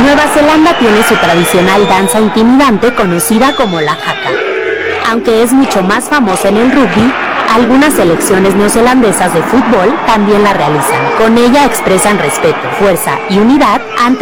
Nueva Zelanda tiene su tradicional danza intimidante conocida como la haka. Aunque es mucho más famosa en el rugby, algunas selecciones neozelandesas de fútbol también la realizan. Con ella expresan respeto, fuerza y unidad ante